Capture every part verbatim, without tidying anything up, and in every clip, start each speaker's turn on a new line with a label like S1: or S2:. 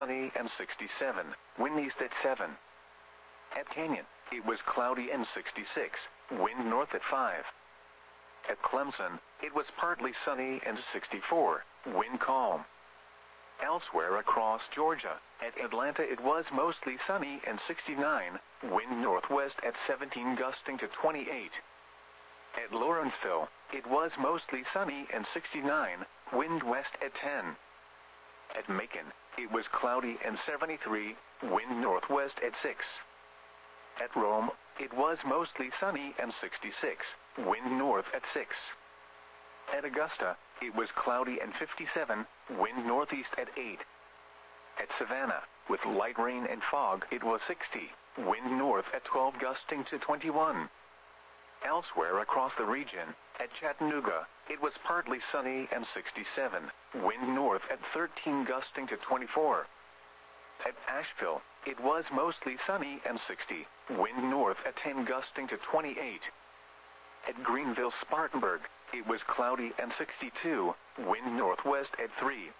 S1: sunny and sixty-seven, wind east at seven. At Canyon, it was cloudy and sixty-six, wind north at five. At Clemson, it was partly sunny and sixty-four, wind calm. Elsewhere across Georgia, at Atlanta it was mostly sunny and sixty-nine, wind northwest at seventeen gusting to twenty-eight. At Lawrenceville, it was mostly sunny and sixty-nine, wind west at ten. At Macon, it was cloudy and seventy-three, wind northwest at six. At Rome, it was mostly sunny and sixty-six, wind north at six. At Augusta, it was cloudy and fifty-seven, wind northeast at eight. At Savannah, with light rain and fog, it was sixty, wind north at twelve gusting to twenty-one. Elsewhere across the region, at Chattanooga, it was partly sunny and sixty-seven, wind north at thirteen gusting to twenty-four. At Asheville, it was mostly sunny and sixty, wind north at ten gusting to twenty-eight. At Greenville-Spartanburg, it was cloudy and sixty-two, wind northwest at three.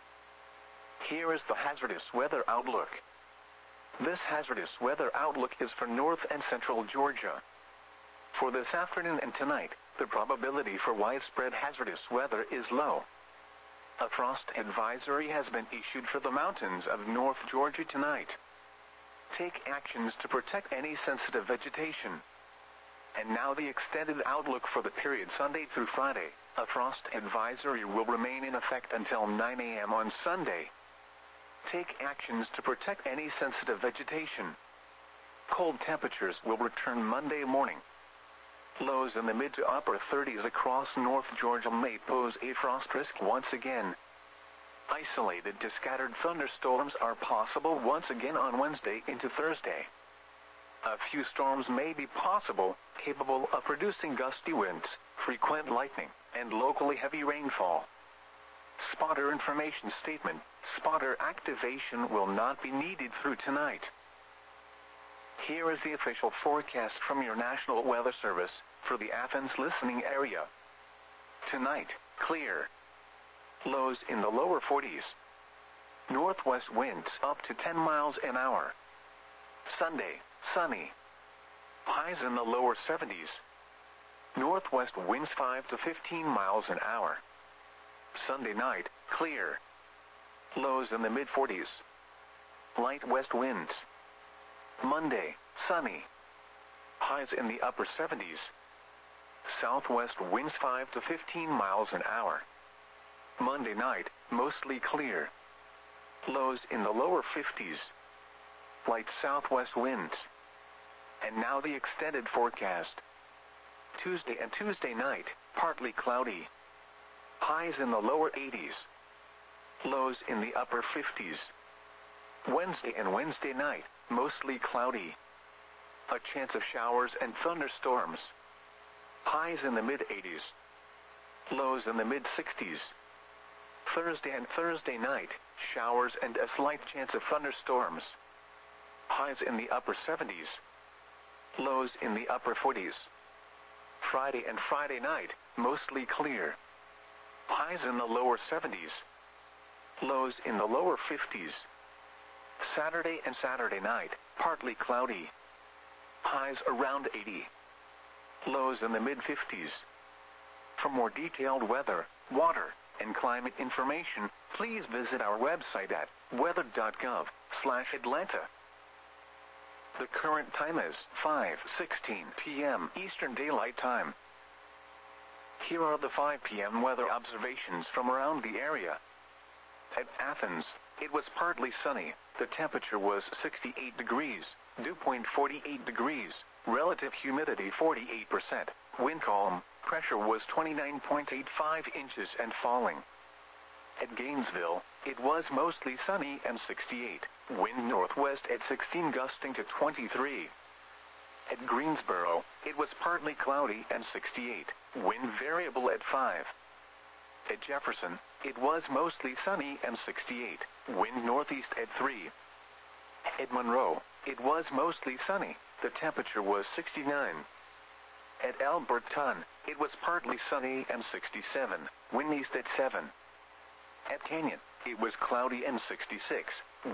S1: Here is the hazardous weather outlook. This hazardous weather outlook is for north and central Georgia. For this afternoon and tonight, the probability for widespread hazardous weather is low. A frost advisory has been issued for the mountains of North Georgia tonight. Take actions to protect any sensitive vegetation. And now the extended outlook for the period Sunday through Friday. A frost advisory will remain in effect until nine a m on Sunday. Take actions to protect any sensitive vegetation. Cold temperatures will return Monday morning. Lows in the mid to upper thirties across North Georgia may pose a frost risk once again. Isolated to scattered thunderstorms are possible once again on Wednesday into Thursday. A few storms may be possible, capable of producing gusty winds, frequent lightning, and locally heavy rainfall. Spotter information statement: spotter activation will not be needed through tonight. Here is the official forecast from your National Weather Service for the Athens listening area. Tonight, clear. Lows in the lower forties. Northwest winds up to ten miles an hour. Sunday, sunny. Highs in the lower seventies. Northwest winds five to fifteen miles an hour. Sunday night, clear. Lows in the mid forties. Light west winds. Monday, sunny. Highs in the upper seventies. Southwest winds five to fifteen miles an hour. Monday night, mostly clear. Lows in the lower fifties. Light southwest winds. And now the extended forecast. Tuesday and Tuesday night, partly cloudy. Highs in the lower eighties. Lows in the upper fifties. Wednesday and Wednesday night, mostly cloudy. A chance of showers and thunderstorms. Highs in the mid eighties. Lows in the mid sixties. Thursday and Thursday night, showers and a slight chance of thunderstorms. Highs in the upper seventies. Lows in the upper forties. Friday and Friday night, mostly clear. Highs in the lower seventies. Lows in the lower fifties. Saturday and Saturday night, partly cloudy. Highs around eighty. Lows in the mid fifties. For more detailed weather, water, and climate information, please visit our website at weather dot gov slash Atlanta. The current time is five sixteen p m Eastern Daylight Time. Here are the five p m weather observations from around the area. At Athens, it was partly sunny. The temperature was sixty-eight degrees, dew point forty-eight degrees, relative humidity forty-eight percent, wind calm, pressure was twenty-nine point eight five inches and falling. At Gainesville, it was mostly sunny and sixty-eight, wind northwest at sixteen gusting to twenty-three. At Greensboro, it was partly cloudy and sixty-eight, wind variable at five. At Jefferson, it was mostly sunny and sixty-eight, wind northeast at three. At Monroe, it was mostly sunny, the temperature was sixty-nine. At Alberton, it was partly sunny and sixty-seven, wind east at seven. At Canyon, it was cloudy and sixty-six,